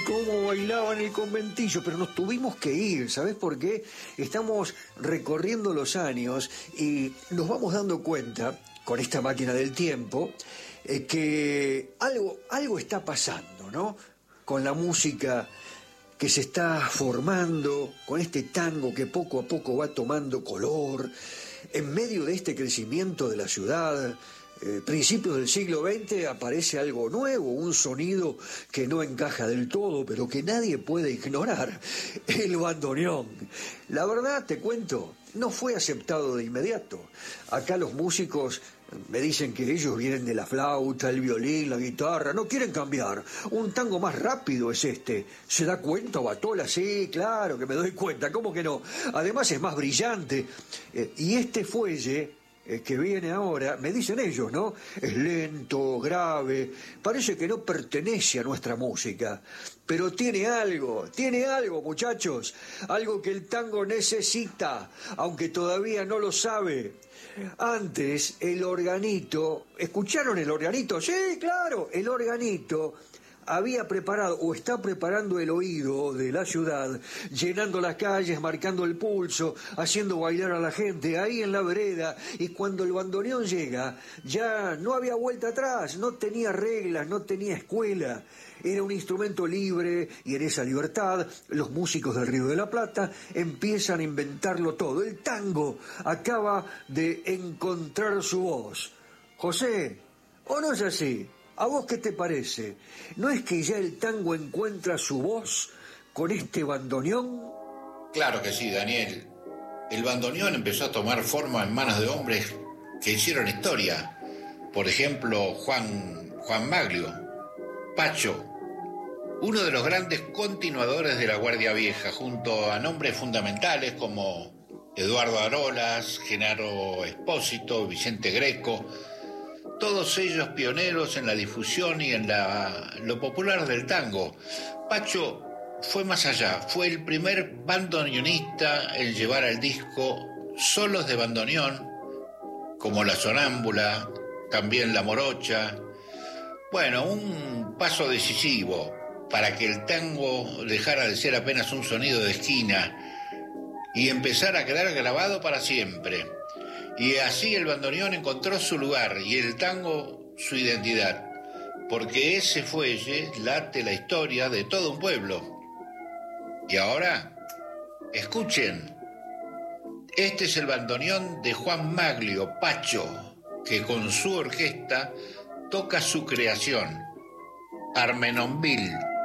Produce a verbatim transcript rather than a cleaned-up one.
cómo bailaban el conventillo, pero nos tuvimos que ir, ¿sabés por qué? Estamos recorriendo los años y nos vamos dando cuenta, con esta máquina del tiempo, eh, que algo, algo está pasando, ¿no? Con la música que se está formando, con este tango que poco a poco va tomando color, en medio de este crecimiento de la ciudad. Eh, principios del siglo veinte aparece algo nuevo, un sonido que no encaja del todo, pero que nadie puede ignorar, el bandoneón. La verdad, te cuento, no fue aceptado de inmediato. Acá los músicos me dicen que ellos vienen de la flauta, el violín, la guitarra, no quieren cambiar. Un tango más rápido es este. ¿Se da cuenta, Batola? Sí, claro que me doy cuenta, ¿cómo que no? Además es más brillante. Eh, y este fuelle que viene ahora, me dicen ellos, ¿no? Es lento, grave, parece que no pertenece a nuestra música, pero tiene algo, tiene algo, muchachos, algo que el tango necesita, aunque todavía no lo sabe. Antes, el organito, ¿escucharon el organito? Sí, claro, el organito había preparado o está preparando el oído de la ciudad, llenando las calles, marcando el pulso, haciendo bailar a la gente ahí en la vereda, y cuando el bandoneón llega, ya no había vuelta atrás, no tenía reglas, no tenía escuela, era un instrumento libre, y en esa libertad los músicos del Río de la Plata empiezan a inventarlo todo. El tango acaba de encontrar su voz. José, ¿o no es así? ¿A vos qué te parece? ¿No es que ya el tango encuentra su voz con este bandoneón? Claro que sí, Daniel. El bandoneón empezó a tomar forma en manos de hombres que hicieron historia. Por ejemplo, Juan, Juan Maglio, Pacho, uno de los grandes continuadores de la Guardia Vieja, junto a nombres fundamentales como Eduardo Arolas, Genaro Espósito, Vicente Greco, todos ellos pioneros en la difusión y en la, lo popular del tango. Pacho fue más allá, fue el primer bandoneonista en llevar al disco solos de bandoneón, como La Sonámbula, también La Morocha. Bueno, un paso decisivo para que el tango dejara de ser apenas un sonido de esquina y empezara a quedar grabado para siempre. Y así el bandoneón encontró su lugar y el tango su identidad, porque ese fuelle late la historia de todo un pueblo. Y ahora, escuchen, este es el bandoneón de Juan Maglio, Pacho, que con su orquesta toca su creación, Armenonville.